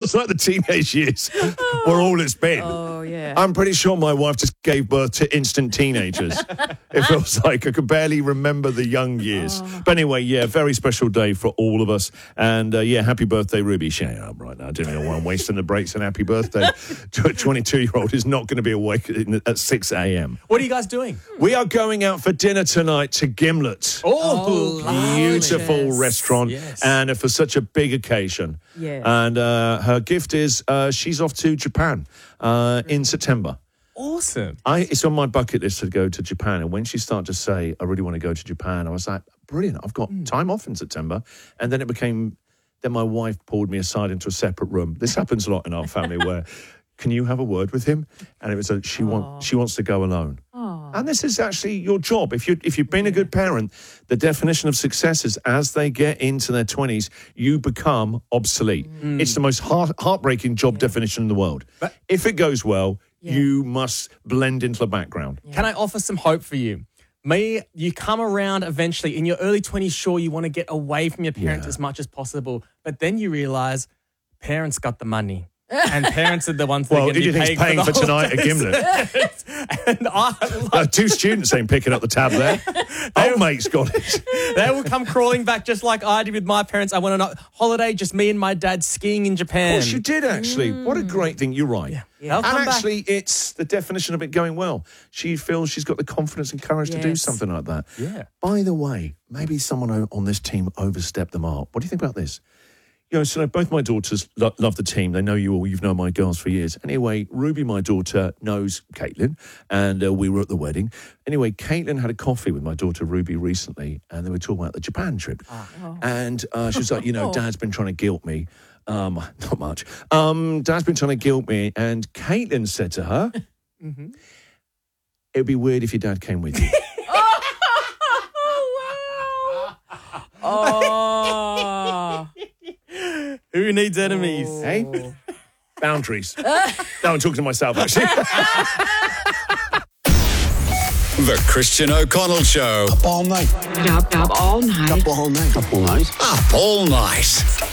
feels like the teenage years were all it's been. Oh, yeah. I'm pretty sure my wife just gave birth to instant teenagers. It feels like I could barely remember the young years. But anyway, yeah, very special day for all of us. And yeah, happy birthday, Ruby. Shut up right now. I don't know why I'm wasting the breaks and happy birthday. 22-year-old is not going to be awake at 6 a.m. What are you guys doing? We are going out for dinner tonight to Gimlet. Oh, Beautiful delicious. restaurant. Yes. And for such a big occasion. Yeah. And her gift is she's off to Japan in September. awesome. It's on my bucket list to go to Japan. And when she started to say, I really want to go to Japan, I was like, brilliant. I've got time off in September. And then it became, then my wife pulled me aside into a separate room. This happens a lot in our family where, can you have a word with him? And it was she wants to go alone. And this is actually your job. If you've been a good parent, the definition of success is as they get into their 20s, you become obsolete. It's the most heartbreaking job definition in the world. But if it goes well, you must blend into the background. Can I offer some hope for you? You come around eventually. In your early 20s, sure, you want to get away from your parents as much as possible. But then you realise parents got the money. And parents are the ones that are going to be paying for tonight at Gimlet? And Two students ain't picking up the tab there. Old mate's got it. they will come crawling back just like I did with my parents. I went on a holiday, just me and my dad skiing in Japan. Of course you did, actually. What a great thing. You're right. Yeah. And actually, it's the definition of it going well. She feels she's got the confidence and courage to do something like that. Yeah. By the way, maybe someone on this team overstepped the mark. What do you think about this? You know, so both my daughters love the team. They know you all. You've known my girls for years. Anyway, Ruby, my daughter, knows Caitlin, and we were at the wedding. Anyway, Caitlin had a coffee with my daughter Ruby recently, and they were talking about the Japan trip. And she was like, Dad's been trying to guilt me. Not much. Dad's been trying to guilt me, and Caitlin said to her, it would be weird if your dad came with you. Who needs enemies? Hey? Boundaries. No, I'm talking to myself, actually. The Christian O'Connell Show. Up all night. Up all night. Up all night. Up all night. Up all night.